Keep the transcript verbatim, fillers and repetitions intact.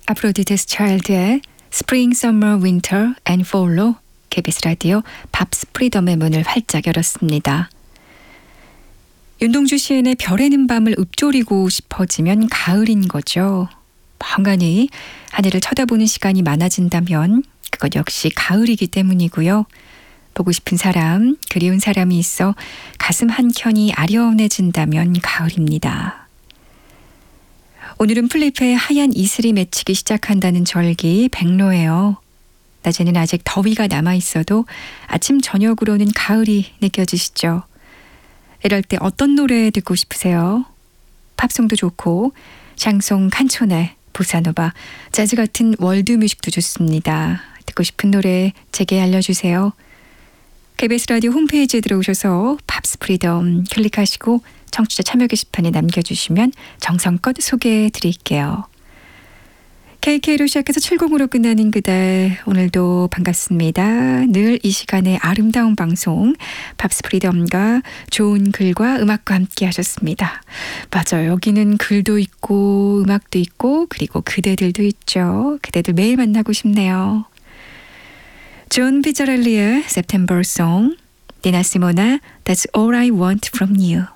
아프로디테스 차일드의 Spring, Summer, Winter and Fall로 케이비에스 라디오 밥스 프리덤의 문을 활짝 열었습니다. 윤동주 시인의 별에는 밤을 읊조리고 싶어지면 가을인 거죠. 멍하니 하늘을 쳐다보는 시간이 많아진다면 그것 역시 가을이기 때문이고요. 보고 싶은 사람, 그리운 사람이 있어 가슴 한켠이 아련해진다면 가을입니다. 오늘은 플리페의 하얀 이슬이 맺히기 시작한다는 절기 백로예요. 낮에는 아직 더위가 남아있어도 아침 저녁으로는 가을이 느껴지시죠? 이럴 때 어떤 노래 듣고 싶으세요? 팝송도 좋고 샹송, 칸초네, 보사노바, 재즈 같은 월드뮤직도 좋습니다. 듣고 싶은 노래 제게 알려주세요. 케이비에스 라디오 홈페이지에 들어오셔서 밥스 프리덤 클릭하시고 청취자 참여 게시판에 남겨주시면 정성껏 소개해 드릴게요. 케이케이로 시작해서 칠공으로 끝나는 그대, 오늘도 반갑습니다. 늘 이 시간에 아름다운 방송 밥스 프리덤과 좋은 글과 음악과 함께 하셨습니다. 맞아요. 여기는 글도 있고 음악도 있고 그리고 그대들도 있죠. 그대들 매일 만나고 싶네요. 존 피처렐리의 September Song, 니나 시모나 That's All I Want From You.